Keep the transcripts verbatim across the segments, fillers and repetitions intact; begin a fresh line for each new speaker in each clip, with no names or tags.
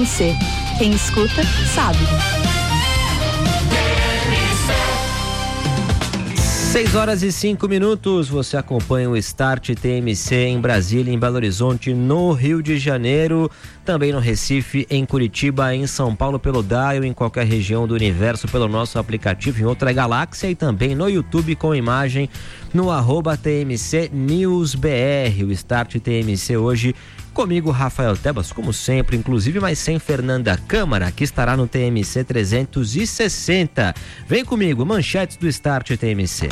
M C. Quem escuta, sabe.
seis horas e cinco minutos, você acompanha o Start T M C em Brasília, em Belo Horizonte, no Rio de Janeiro, também no Recife, em Curitiba, em São Paulo pelo Dial, em qualquer região do universo pelo nosso aplicativo, em outra galáxia, e também no YouTube com imagem no arroba T M C News B R. O Start T M C hoje comigo, Rafael Tebas, como sempre, inclusive, mas sem Fernanda Câmara, que estará no T M C trezentos e sessenta. Vem comigo, manchetes do Start T M C.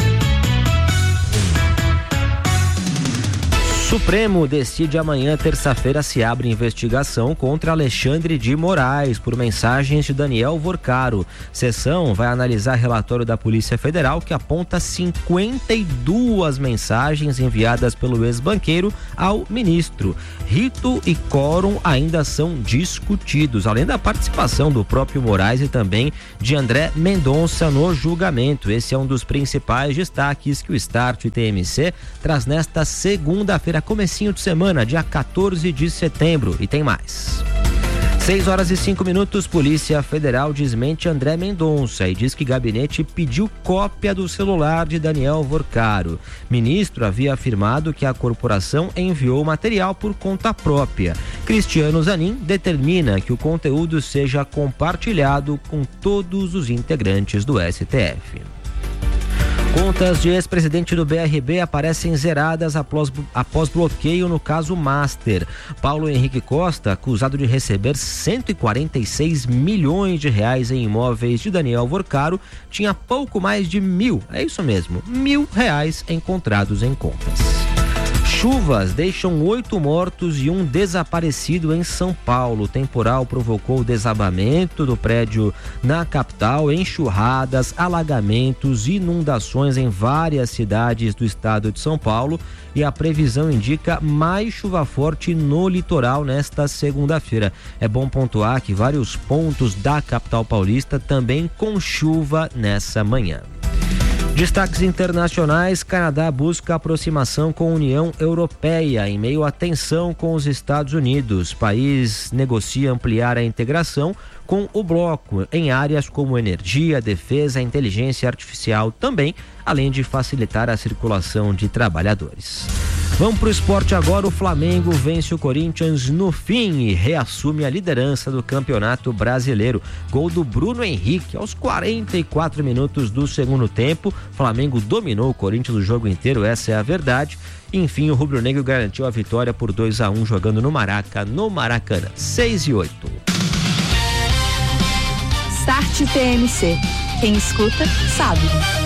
Supremo decide amanhã, terça-feira, se abre investigação contra Alexandre de Moraes por mensagens de Daniel Vorcaro. Sessão vai analisar relatório da Polícia Federal que aponta cinquenta e duas mensagens enviadas pelo ex-banqueiro ao ministro. Rito e quórum ainda são discutidos, além da participação do próprio Moraes e também de André Mendonça no julgamento. Esse é um dos principais destaques que o Start T M C traz nesta segunda-feira, comecinho de semana, dia quatorze de setembro, e tem mais. seis horas e cinco minutos, Polícia Federal desmente André Mendonça e diz que gabinete pediu cópia do celular de Daniel Vorcaro. Ministro havia afirmado que a corporação enviou material por conta própria. Cristiano Zanin determina que o conteúdo seja compartilhado com todos os integrantes do S T F. Contas de ex-presidente do B R B aparecem zeradas após, após bloqueio no caso Master. Paulo Henrique Costa, acusado de receber cento e quarenta e seis milhões de reais em imóveis de Daniel Vorcaro, tinha pouco mais de mil, é isso mesmo, mil reais encontrados em contas. Chuvas deixam oito mortos e um desaparecido em São Paulo. O temporal provocou desabamento do prédio na capital, enxurradas, alagamentos e inundações em várias cidades do estado de São Paulo, e a previsão indica mais chuva forte no litoral nesta segunda-feira. É bom pontuar que vários pontos da capital paulista também com chuva nessa manhã. Destaques internacionais: Canadá busca aproximação com a União Europeia em meio à tensão com os Estados Unidos. O país negocia ampliar a integração com o bloco em áreas como energia, defesa, inteligência artificial também, além de facilitar a circulação de trabalhadores. Vamos para o esporte agora. O Flamengo vence o Corinthians no fim e reassume a liderança do Campeonato Brasileiro. Gol do Bruno Henrique aos quarenta e quatro minutos do segundo tempo. O Flamengo dominou o Corinthians o jogo inteiro, essa é a verdade. Enfim, o rubro-negro garantiu a vitória por dois a um jogando no Maraca, no Maracanã. seis e oito.
Start T M C. Quem escuta, sabe.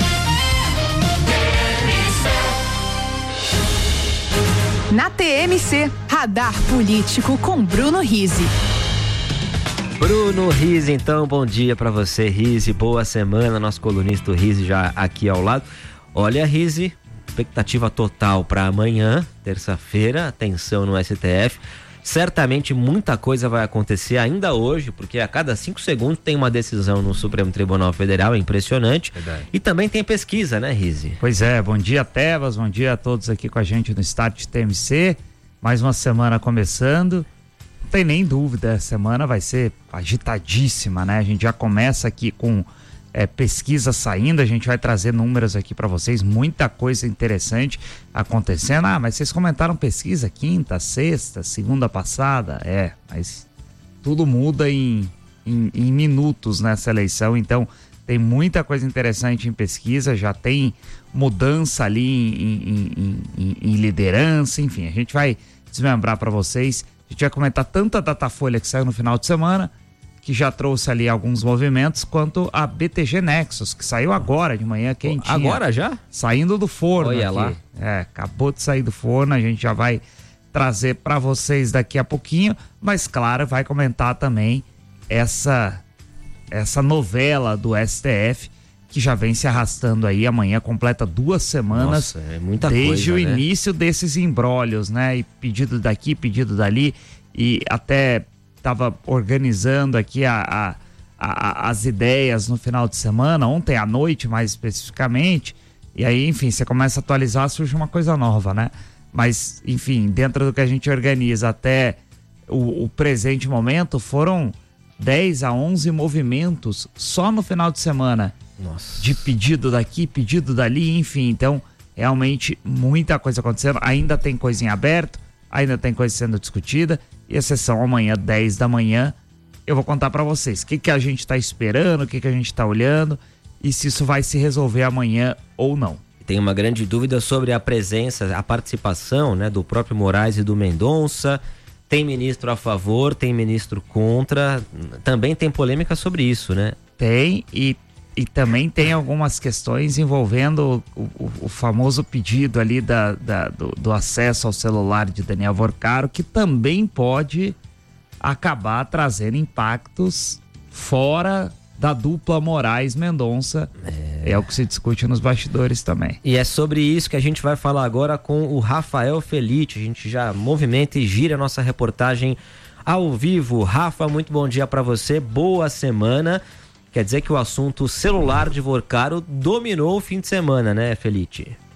Na T M C, Radar Político com Bruno Rizzi.
Bruno Rizzi, então, bom dia pra você, Rizzi, boa semana, nosso colunista Rizzi já aqui ao lado. Olha, Rizzi, expectativa total para amanhã, terça-feira, atenção no S T F. Certamente muita coisa vai acontecer ainda hoje, porque a cada cinco segundos tem uma decisão no Supremo Tribunal Federal, é impressionante. Verdade. E também tem pesquisa, né, Rizzi?
Pois é, bom dia, Tebas, bom dia a todos aqui com a gente no Start T M C. Mais uma semana começando. Não tem nem dúvida, a semana vai ser agitadíssima, né? A gente já começa aqui com é, pesquisa saindo, a gente vai trazer números aqui para vocês, muita coisa interessante acontecendo. Ah, mas vocês comentaram pesquisa quinta, sexta, segunda passada, é, mas tudo muda em, em, em minutos nessa eleição, então tem muita coisa interessante em pesquisa, já tem mudança ali em, em, em, em, em liderança, enfim, a gente vai desmembrar para vocês. A gente vai comentar tanto a Datafolha que saiu no final de semana, que já trouxe ali alguns movimentos, quanto a B T G Nexus, que saiu agora de manhã, quentinha.
Agora já?
Saindo do forno.
Olha
aqui.
lá.
É, acabou de sair do forno, a gente já vai trazer para vocês daqui a pouquinho, mas claro, vai comentar também essa, essa novela do S T F, que já vem se arrastando aí, amanhã completa duas semanas.
Nossa, é muita
desde
coisa,
o
né?
início desses embrólios, né? E pedido daqui, pedido dali, e até estava organizando aqui a, a, a, as ideias no final de semana, ontem à noite mais especificamente, e aí, enfim, você começa a atualizar, surge uma coisa nova, né? Mas, enfim, dentro do que a gente organiza até o, o presente momento foram dez a onze movimentos só no final de semana.
Nossa.
De pedido daqui, pedido dali, enfim. Então, realmente, muita coisa acontecendo. Ainda tem coisa em aberto, ainda tem coisa sendo discutida. E a sessão amanhã, dez da manhã, eu vou contar para vocês o que, que a gente está esperando, o que, que a gente está olhando e se isso vai se resolver amanhã ou não.
Tem uma grande dúvida sobre a presença, a participação, né, do próprio Moraes e do Mendonça. Tem ministro a favor, tem ministro contra. Também tem polêmica sobre isso, né?
Tem, e, e também tem algumas questões envolvendo o, o, o famoso pedido ali da, da, do, do acesso ao celular de Daniel Vorcaro, que também pode acabar trazendo impactos fora da dupla Moraes-Mendonça. É. é o que se discute nos bastidores também.
E é sobre isso que a gente vai falar agora com o Rafael Felitti. A gente já movimenta e gira a nossa reportagem ao vivo. Rafa, muito bom dia para você, boa semana. Quer dizer que o assunto celular de Vorcaro dominou o fim de semana, né, Felitti?